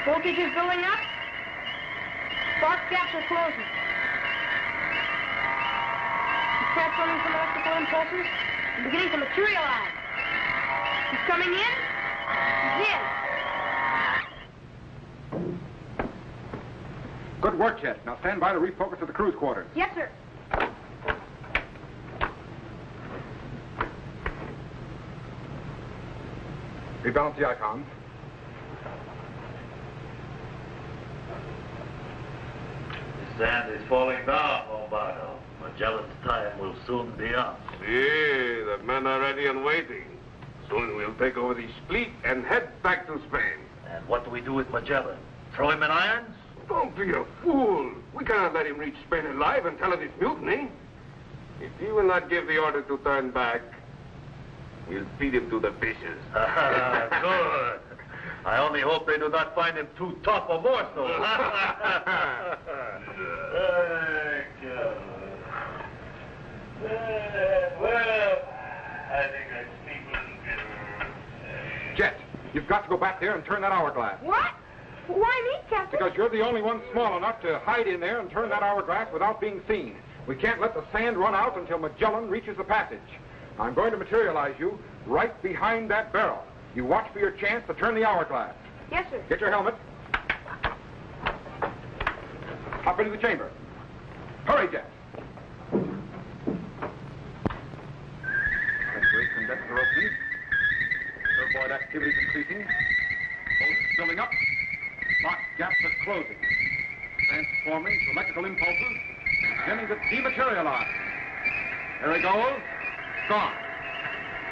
Voltage is building up. Spark gaps are closing. He's transforming some electrical impulses and beginning to materialize. He's coming in. He's in. Good work, Chet. Now stand by to refocus to the cruise quarters. Yes, sir. Rebalance the icons. The sand is falling down, Lombardo. Magellan's time will soon be up. Yeah, the men are ready and waiting. Soon we'll take over the fleet and head back to Spain. And what do we do with Magellan? Throw him in irons? Don't be a fool. We cannot let him reach Spain alive and tell of his mutiny. If he will not give the order to turn back, we'll feed him to the fishes. Good. I only hope they do not find him too tough a morsel. Well, I think I sleep a little bit. Jet, you've got to go back there and turn that hourglass. What? Why me, Captain? Because you're the only one small enough to hide in there and turn that hourglass without being seen. We can't let the sand run out until Magellan reaches the passage. I'm going to materialize you right behind that barrel. You watch for your chance to turn the hourglass. Yes, sir. Get your helmet. Hop into the chamber. Hurry, Jet. Great condenser opening. Turboid activity increasing. Boats filling up. Lock gaps are closing. Transforming to electrical impulses. Beginning to dematerialize. There he goes. Gone.